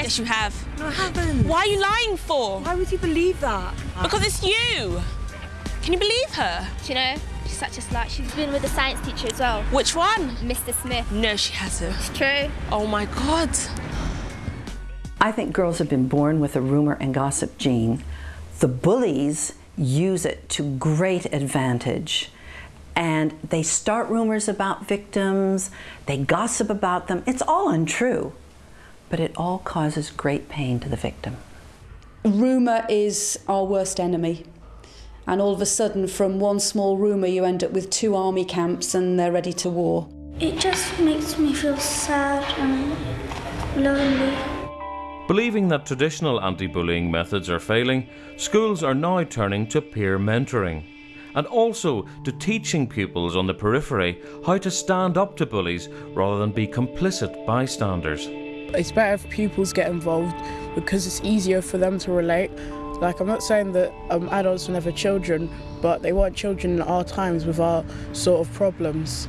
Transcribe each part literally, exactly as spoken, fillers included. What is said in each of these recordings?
Yes, you have. No, I haven't. Why are you lying for? Why would you believe that? Because it's you. Can you believe her? Do you know, she's such a slut. She's been with the science teacher as well. Which one? Mister Smith. No, she hasn't. It's true. Oh my God. I think girls have been born with a rumor and gossip gene. The bullies use it to great advantage. And they start rumors about victims, they gossip about them. It's all untrue, but it all causes great pain to the victim. Rumour is our worst enemy. And all of a sudden, from one small rumour, you end up with two army camps and they're ready to war. It just makes me feel sad and lonely. Believing that traditional anti-bullying methods are failing, schools are now turning to peer mentoring, and also to teaching pupils on the periphery how to stand up to bullies rather than be complicit bystanders. It's better if pupils get involved because it's easier for them to relate. Like, I'm not saying that um, adults are never children, but they weren't children in our times with our sort of problems.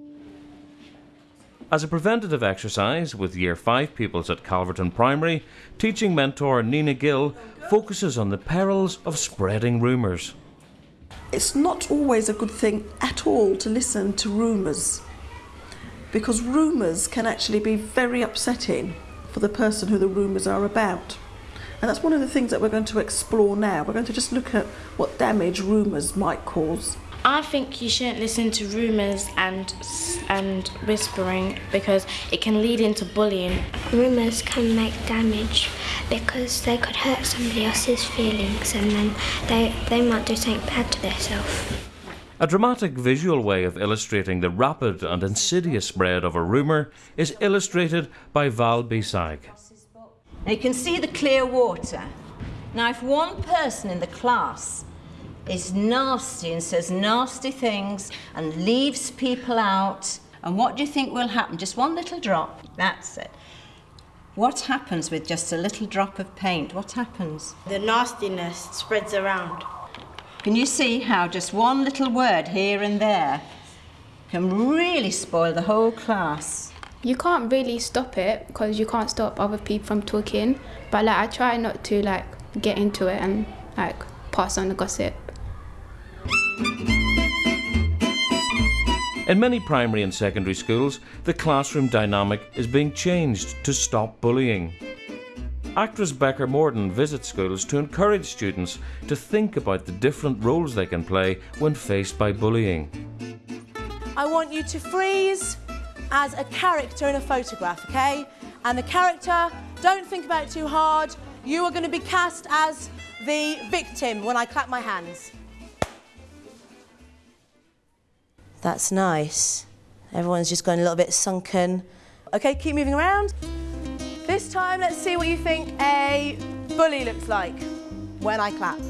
As a preventative exercise with Year five pupils at Calverton Primary, teaching mentor Nina Gill focuses on the perils of spreading rumours. It's not always a good thing at all to listen to rumours, because rumours can actually be very upsetting for the person who the rumours are about. And that's one of the things that we're going to explore now. We're going to just look at what damage rumours might cause. I think you shouldn't listen to rumours and and whispering because it can lead into bullying. Rumours can make damage because they could hurt somebody else's feelings and then they, they might do something bad to themselves. A dramatic visual way of illustrating the rapid and insidious spread of a rumour is illustrated by Val Bisag. Now you can see the clear water. Now if one person in the class is nasty and says nasty things and leaves people out, and what do you think will happen? Just one little drop, that's it. What happens with just a little drop of paint? What happens? The nastiness spreads around. Can you see how just one little word here and there can really spoil the whole class? You can't really stop it because you can't stop other people from talking, but like I try not to like get into it and like pass on the gossip. In many primary and secondary schools, the classroom dynamic is being changed to stop bullying. Actress Becker Morden visits schools to encourage students to think about the different roles they can play when faced by bullying. I want you to freeze as a character in a photograph, okay? And the character, don't think about it too hard. You are going to be cast as the victim when I clap my hands. That's nice. Everyone's just going a little bit sunken. Okay, keep moving around. This time, let's see what you think a bully looks like when I clap.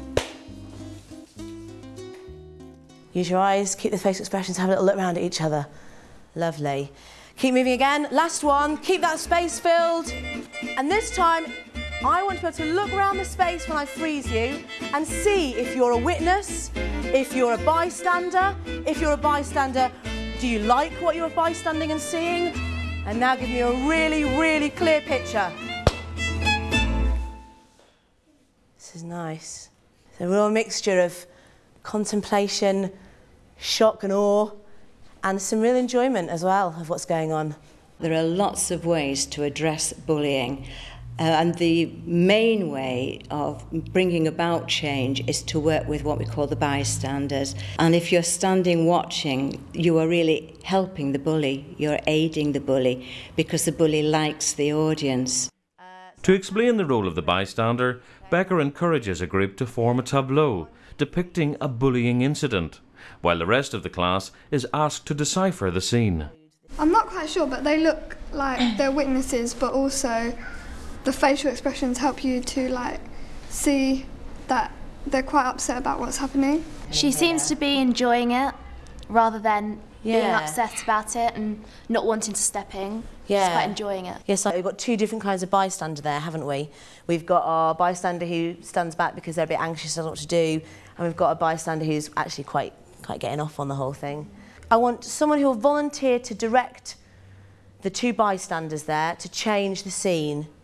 Use your eyes, keep the facial expressions, have a little look around at each other. Lovely. Keep moving again. Last one. Keep that space filled. And this time, I want you to be able to look around the space when I freeze you and see if you're a witness, if you're a bystander. If you're a bystander, do you like what you're bystanding and seeing? And now give me a really, really clear picture. This is nice. It's a real mixture of contemplation, shock and awe, and some real enjoyment as well of what's going on. There are lots of ways to address bullying. Uh, and the main way of bringing about change is to work with what we call the bystanders. And if you're standing watching, you are really helping the bully, you're aiding the bully, because the bully likes the audience. To explain the role of the bystander, Becker encourages a group to form a tableau depicting a bullying incident, while the rest of the class is asked to decipher the scene. I'm not quite sure, but they look like they're witnesses, but also the facial expressions help you to like see that they're quite upset about what's happening. She seems to be enjoying it rather than Yeah. being upset about it and not wanting to step in. Yeah. She's quite enjoying it. Yes, we've got two different kinds of bystander there, haven't we? We've got our bystander who stands back because they're a bit anxious, doesn't know what to do, and we've got a bystander who's actually quite, quite getting off on the whole thing. I want someone who will volunteer to direct the two bystanders there to change the scene